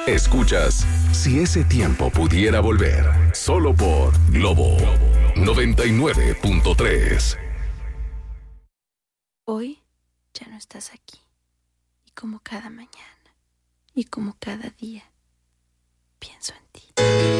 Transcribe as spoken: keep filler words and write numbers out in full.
Escuchas Si ese tiempo pudiera volver, solo por Globo noventa y nueve punto tres. Hoy ya no estás aquí. Y como cada mañana, y como cada día, pienso en ti.